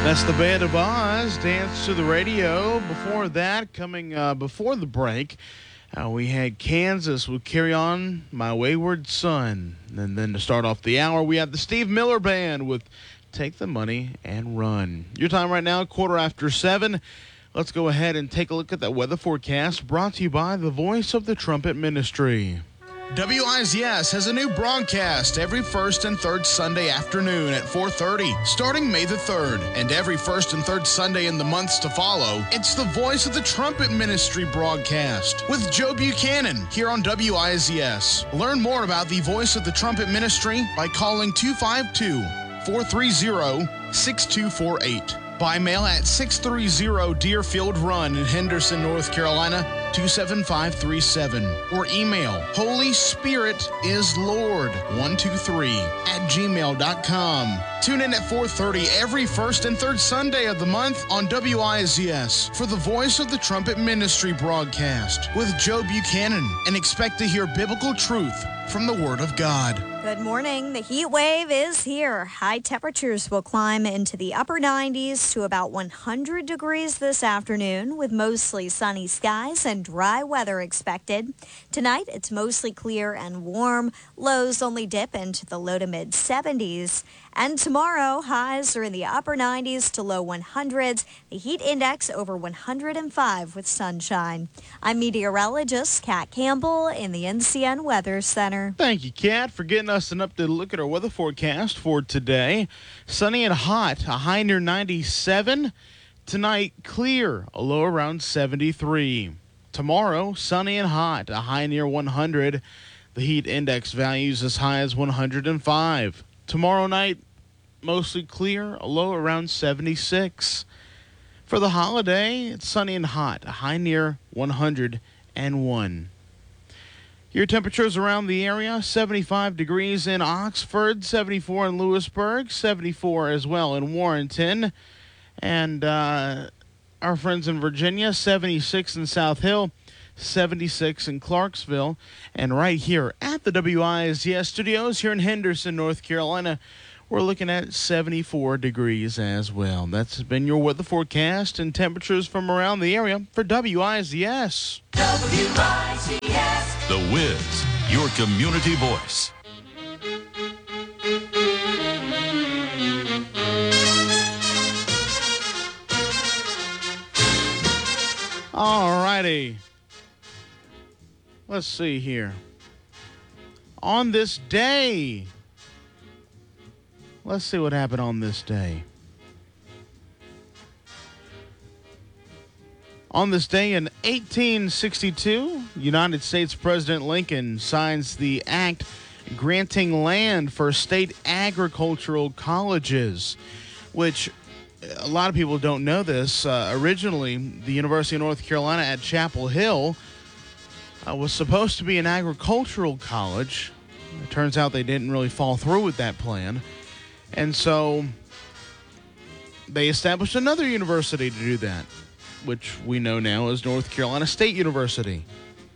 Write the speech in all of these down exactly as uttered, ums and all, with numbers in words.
That's the Band of Oz, Dance to the Radio. Before that, coming uh, before the break, uh, we had Kansas with Carry On My Wayward Son. And then to start off the hour, we had the Steve Miller Band with Take the Money and Run. Your time right now, quarter after seven. Let's go ahead and take a look at that weather forecast brought to you by the Voice of the Trumpet Ministry. W I Z S has a new broadcast every first and third Sunday afternoon at four thirty, starting May the third. And every first and third Sunday in the months to follow, it's the Voice of the Trumpet Ministry broadcast with Joe Buchanan here on W I Z S. Learn more about the Voice of the Trumpet Ministry by calling two five two, four three zero, six two four eight. By mail at six thirty Deerfield Run in Henderson, North Carolina, two seven five three seven. Or email Holy Spirit is Lord one two three at gmail dot com. Tune in at four thirty every first and third Sunday of the month on W I Z S for the Voice of the Trumpet Ministry broadcast with Joe Buchanan, and expect to hear biblical truth from the Word of God. Good morning. The heat wave is here. High temperatures will climb into the upper nineties to about one hundred degrees this afternoon, with mostly sunny skies and dry weather expected. Tonight, it's mostly clear and warm. Lows only dip into the low to mid seventies. And tomorrow, highs are in the upper nineties to low hundreds. The heat index over one hundred five with sunshine. I'm meteorologist Kat Campbell in the N C N Weather Center. Thank you, Kat, for getting us an updated look at our weather forecast for today. Sunny and hot, a high near ninety-seven. Tonight, clear, a low around seventy-three. Tomorrow, sunny and hot, a high near one hundred. The heat index values as high as one hundred five. Tomorrow night, mostly clear, a low around seventy-six. For the holiday, it's sunny and hot, a high near one hundred one. Your temperatures around the area, seventy-five degrees in Oxford, seventy-four in Lewisburg, seventy-four as well in Warrenton. And uh, our friends in Virginia, seventy-six in South Hill, seventy-six in Clarksville. And right here at the W I Z S studios here in Henderson, North Carolina, we're looking at seventy-four degrees as well. That's been your weather forecast and temperatures from around the area for W I Z S. W I Z S. The Wiz, your community voice. All righty. Let's see here. On this day, let's see what happened on this day. On this day in eighteen sixty-two, United States President Lincoln signs the act granting land for state agricultural colleges, which a lot of people don't know this. Uh, originally, the University of North Carolina at Chapel Hill uh, was supposed to be an agricultural college. It turns out they didn't really fall through with that plan. And so they established another university to do that, which we know now as North Carolina State University.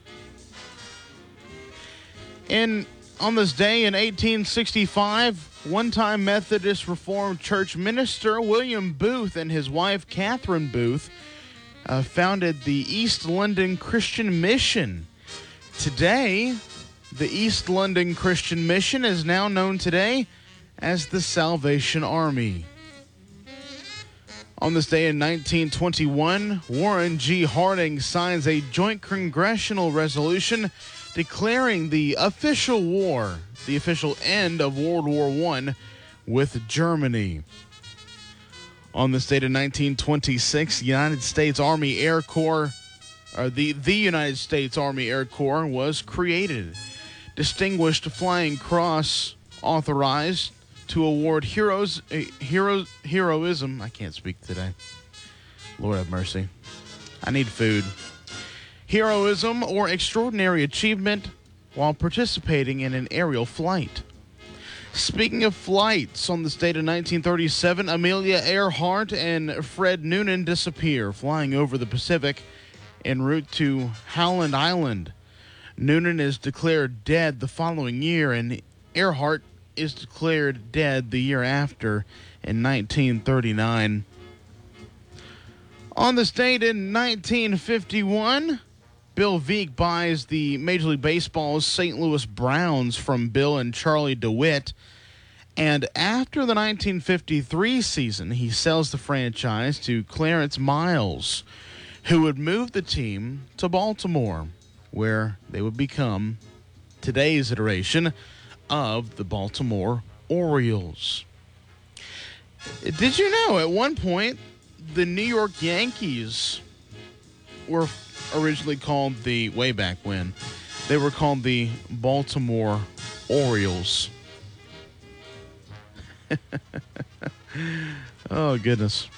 And on this day in eighteen sixty-five, one-time Methodist Reformed Church minister William Booth and his wife Catherine Booth uh, founded the East London Christian Mission. Today, the East London Christian Mission is now known today as the Salvation Army. On this day in nineteen twenty-one, Warren G. Harding signs a joint congressional resolution declaring the official war, the official end of World War One with Germany. On this date in nineteen twenty-six, United States Army Air Corps, or the, the United States Army Air Corps was created. Distinguished Flying Cross authorized to award heroes, uh, heroes, heroism. I can't speak today. Lord have mercy. I need food. Heroism or extraordinary achievement while participating in an aerial flight. Speaking of flights, on this date in nineteen thirty-seven, Amelia Earhart and Fred Noonan disappear, flying over the Pacific en route to Howland Island. Noonan is declared dead the following year, and Earhart is declared dead the year after in nineteen thirty-nine. On this date in nineteen fifty-one, Bill Veeck buys the Major League Baseball's Saint Louis Browns from Bill and Charlie DeWitt. And after the nineteen fifty-three season, he sells the franchise to Clarence Miles, who would move the team to Baltimore, where they would become today's iteration of the Baltimore Orioles. Did you know at one point the New York Yankees were originally called the, way back when, they were called the Baltimore Orioles. Oh, goodness.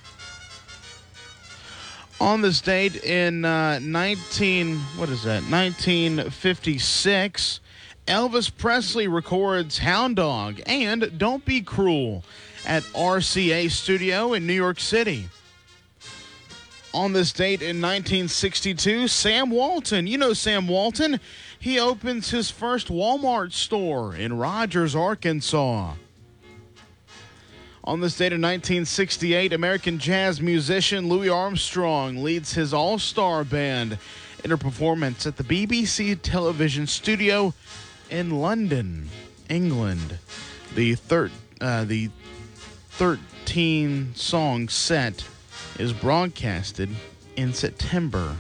On this date in uh, nineteen, what is that, nineteen fifty-six, Elvis Presley records Hound Dog and Don't Be Cruel at R C A Studio in New York City. On this date in nineteen sixty-two, Sam Walton, you know Sam Walton, he opens his first Walmart store in Rogers, Arkansas. On this date in nineteen sixty-eight, American jazz musician Louis Armstrong leads his all-star band in a performance at the B B C television studio in London, England. The, thir- uh, the thirteen-song set is broadcasted in September.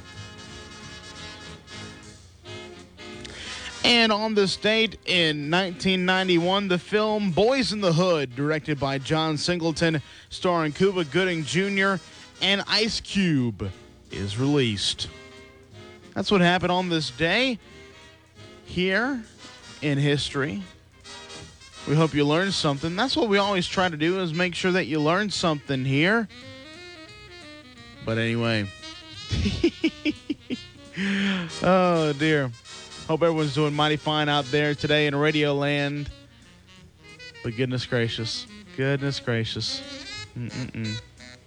And on this date in nineteen ninety-one, the film Boys in the Hood, directed by John Singleton, starring Cuba Gooding Junior and Ice Cube, is released. That's what happened on this day here in history. We hope you learned something. That's what we always try to do, is make sure that you learn something here. But anyway. Oh, dear. Hope everyone's doing mighty fine out there today in Radio Land. But goodness gracious. Goodness gracious. Mm-mm-mm.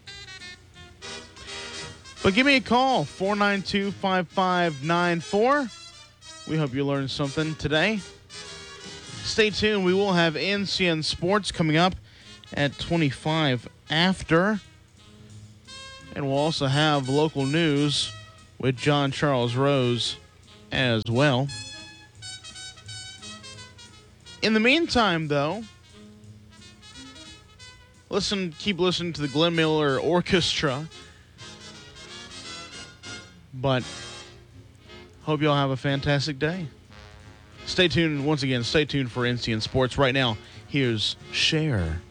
But give me a call, four nine two, five five nine four. We hope you learned something today. Stay tuned. We will have N C N Sports coming up at twenty-five after. And we'll also have local news with John Charles Rose as well. In the meantime, though, listen, keep listening to the Glenn Miller Orchestra. But hope you all have a fantastic day. Stay tuned once again. Stay tuned for N C N Sports. Right now, here's Cher.